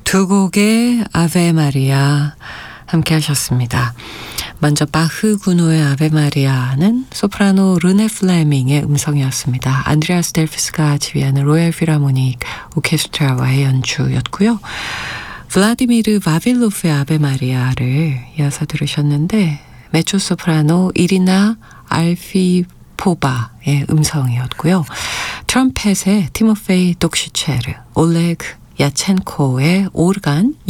두 곡의 아베 마리아 함께 하셨습니다. 먼저 바흐 구노의 아베 마리아는 소프라노 르네 플레밍의 음성이었습니다. 안드레아스 델피스가 지휘하는 로얄 필하모닉 오케스트라와의 연주였고요. 블라디미르 바빌로프의 아베 마리아를 이어서 들으셨는데 메초소프라노 이리나 알피포바의 음성이었고요. 트럼펫의 티모페이 독시체르, 올레그 야첸코의 오르간,